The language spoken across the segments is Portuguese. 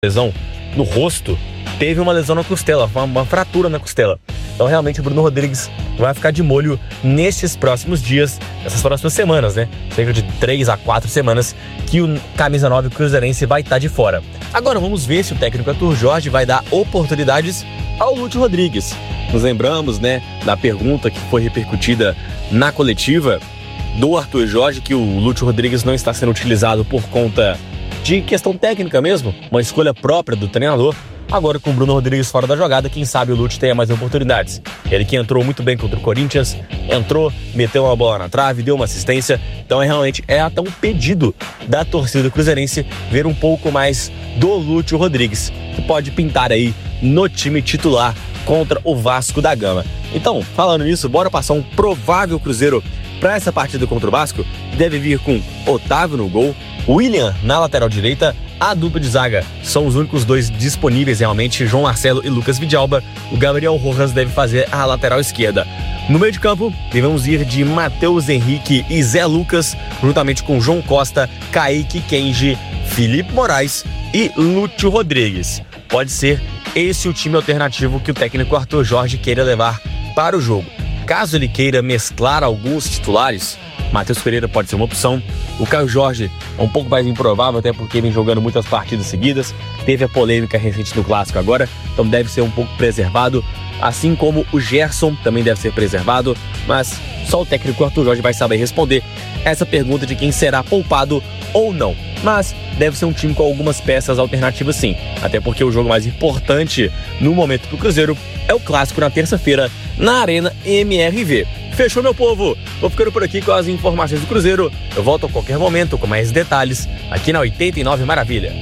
lesão no rosto, teve uma lesão na costela, uma fratura na costela. Então realmente o Bruno Rodrigues vai ficar de molho nesses próximos dias, nessas próximas semanas, né? Cerca de 3 a 4 semanas que o camisa 9 cruzeirense vai estar de fora. Agora vamos ver se o técnico Arthur Jorge vai dar oportunidades ao Lúcio Rodrigues. Nos lembramos, né, da pergunta que foi repercutida na coletiva do Arthur Jorge, que o Lúcio Rodrigues não está sendo utilizado por conta de questão técnica mesmo, uma escolha própria do treinador. Agora com o Bruno Rodrigues fora da jogada, quem sabe o Lúcio tenha mais oportunidades. Ele que entrou muito bem contra o Corinthians, entrou, meteu uma bola na trave, deu uma assistência. Então realmente é até um pedido da torcida cruzeirense ver um pouco mais do Lúcio Rodrigues, que pode pintar aí no time titular contra o Vasco da Gama. Então, falando nisso, bora passar um provável Cruzeiro para essa partida contra o Vasco. Deve vir com Otávio no gol, William na lateral direita. A dupla de zaga são os únicos dois disponíveis realmente, João Marcelo e Lucas Vidalba. O Gabriel Rojas deve fazer a lateral esquerda. No meio de campo, devemos ir de Matheus Henrique e Zé Lucas, juntamente com João Costa, Kaique Kenji, Felipe Moraes e Lúcio Rodrigues. Pode ser esse o time alternativo que o técnico Arthur Jorge queira levar para o jogo. Caso ele queira mesclar alguns titulares, Matheus Pereira pode ser uma opção. O Caio Jorge é um pouco mais improvável, até porque vem jogando muitas partidas seguidas. Teve a polêmica recente no Clássico agora, então deve ser um pouco preservado. Assim como o Gerson também deve ser preservado, mas só o técnico Arthur Jorge vai saber responder essa pergunta de quem será poupado ou não. Mas deve ser um time com algumas peças alternativas sim, até porque o jogo mais importante no momento para o Cruzeiro é o Clássico na terça-feira na Arena MRV. Fechou, meu povo? Vou ficando por aqui com as informações do Cruzeiro. Eu volto a qualquer momento com mais detalhes aqui na 89 Maravilha.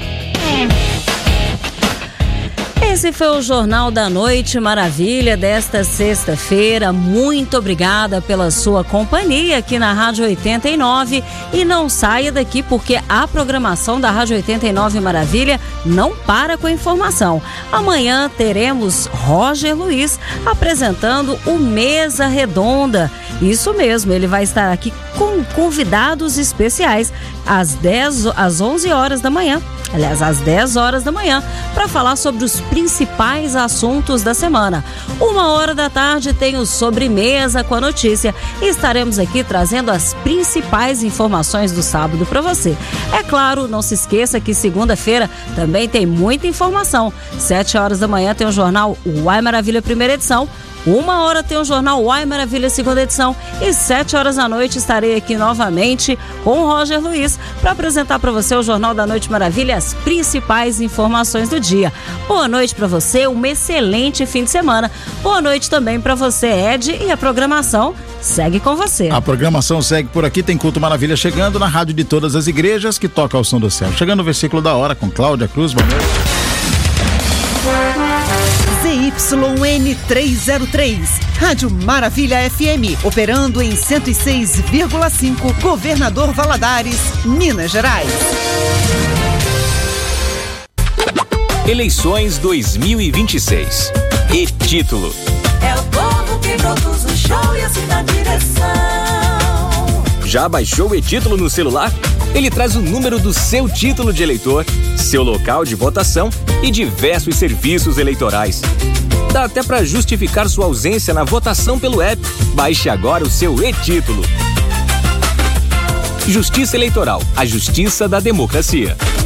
Esse foi o Jornal da Noite Maravilha desta sexta-feira. Muito obrigada pela sua companhia aqui na Rádio 89. E não saia daqui porque a programação da Rádio 89 Maravilha não para com a informação. Amanhã teremos Roger Luiz apresentando o Mesa Redonda. Isso mesmo, ele vai estar aqui com convidados especiais às 11 horas da manhã. Aliás, às 10 horas da manhã, para falar sobre os principais assuntos da semana. 13h tem o Sobremesa com a Notícia e estaremos aqui trazendo as principais informações do sábado para você. É claro, não se esqueça que segunda-feira também tem muita informação. 7 horas da manhã tem o jornal Uai Maravilha, primeira edição. 1h tem o jornal Uai Maravilha, segunda edição, e 7 horas da noite estarei aqui novamente com o Roger Luiz para apresentar para você o Jornal da Noite Maravilha, as principais informações do dia. Boa noite para você, um excelente fim de semana. Boa noite também para você, Ed, e a programação segue com você. A programação segue por aqui, tem Culto Maravilha chegando na rádio de todas as igrejas que toca ao som do céu. Chegando o versículo da hora com Cláudia Cruz, boa noite. ZYN303, Rádio Maravilha FM, operando em 106,5, Governador Valadares, Minas Gerais. Eleições 2026. E título: é o povo que produz o show e assim na direção. Já baixou o e-título no celular? Ele traz o número do seu título de eleitor, seu local de votação e diversos serviços eleitorais. Dá até para justificar sua ausência na votação pelo app. Baixe agora o seu e-título. Justiça Eleitoral, a justiça da democracia.